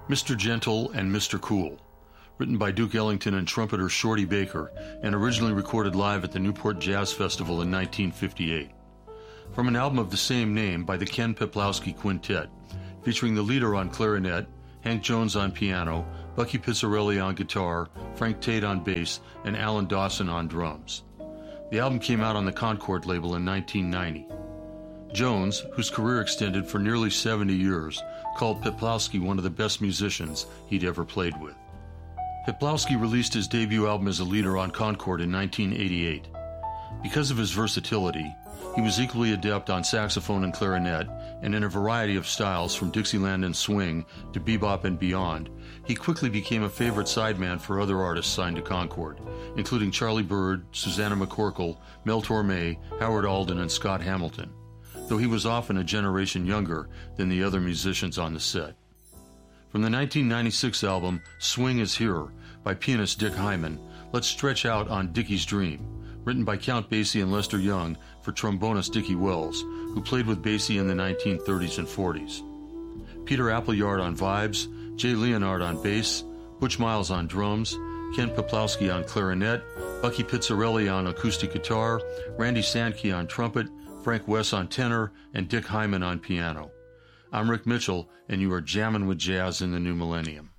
Mr. Gentle and Mr. Cool, written by Duke Ellington and trumpeter Shorty Baker, and originally recorded live at the Newport Jazz Festival in 1958. From an album of the same name by the Ken Peplowski Quintet, featuring the leader on clarinet, Hank Jones on piano, Bucky Pizzarelli on guitar, Frank Tate on bass, and Alan Dawson on drums. The album came out on the Concord label in 1990. Jones, whose career extended for nearly 70 years, called Peplowski one of the best musicians he'd ever played with. Peplowski released his debut album as a leader on Concord in 1988. Because of his versatility, he was equally adept on saxophone and clarinet, and in a variety of styles from Dixieland and swing to bebop and beyond, he quickly became a favorite sideman for other artists signed to Concord, including Charlie Byrd, Susanna McCorkle, Mel Torme, Howard Alden, and Scott Hamilton, though he was often a generation younger than the other musicians on the set. From the 1996 album Swing Is Here by pianist Dick Hyman, let's stretch out on Dickie's Dream, written by Count Basie and Lester Young for trombonist Dickie Wells, who played with Basie in the 1930s and 40s. Peter Appleyard on vibes, Jay Leonard on bass, Butch Miles on drums, Ken Peplowski on clarinet, Bucky Pizzarelli on acoustic guitar, Randy Sandke on trumpet, Frank Wess on tenor, and Dick Hyman on piano. I'm Rick Mitchell, and you are jamming with jazz in the new millennium.